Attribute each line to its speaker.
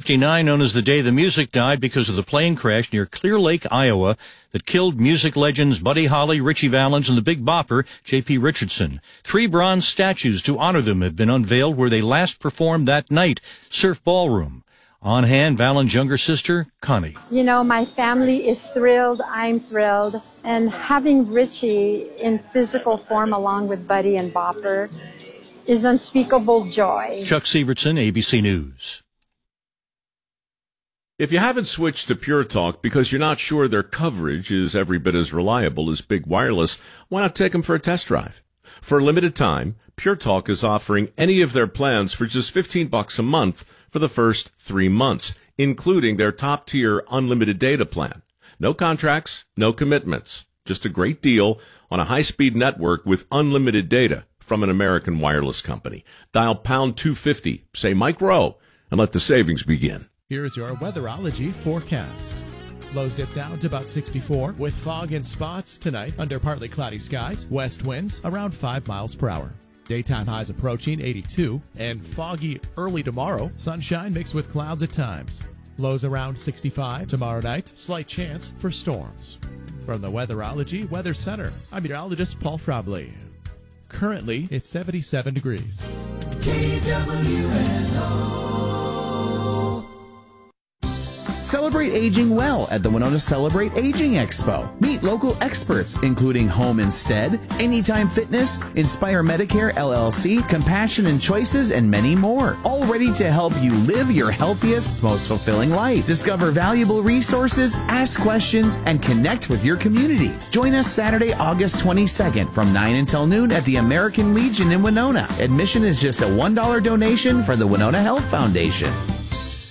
Speaker 1: 1959, known as the day the music died because of the plane crash near Clear Lake, Iowa, that killed music legends Buddy Holly, Ritchie Valens, and the Big Bopper, J.P. Richardson. 3 bronze statues to honor them have been unveiled where they last performed that night, Surf Ballroom. On hand, Valens' younger sister, Connie.
Speaker 2: You know, my family is thrilled. I'm thrilled. And having Ritchie in physical form along with Buddy and Bopper is unspeakable joy.
Speaker 1: Chuck Sievertson, ABC News.
Speaker 3: If you haven't switched to Pure Talk because you're not sure their coverage is every bit as reliable as Big Wireless, why not take them for a test drive? For a limited time, Pure Talk is offering any of their plans for just $15 a month for the first 3 months, including their top-tier unlimited data plan. No contracts, no commitments. Just a great deal on a high-speed network with unlimited data from an American wireless company. Dial pound 250, say Mike Rowe, and let the savings begin.
Speaker 4: Here's your weatherology forecast. Lows dip down to about 64 with fog in spots tonight under partly cloudy skies. West winds around 5 miles per hour. Daytime highs approaching 82 and foggy early tomorrow. Sunshine mixed with clouds at times. Lows around 65 tomorrow night. Slight chance for storms. From the Weatherology Weather Center, I'm meteorologist Paul Frobly. Currently, it's 77 degrees.
Speaker 5: KWNO. Celebrate aging well at the Winona Celebrate Aging Expo. Meet local experts, including Home Instead, Anytime Fitness, Inspire Medicare LLC, Compassion and Choices, and many more. All ready to help you live your healthiest, most fulfilling life. Discover valuable resources, ask questions, and connect with your community. Join us Saturday, August 22nd from 9 until noon at the American Legion in Winona. Admission is just a $1 donation for the Winona Health Foundation.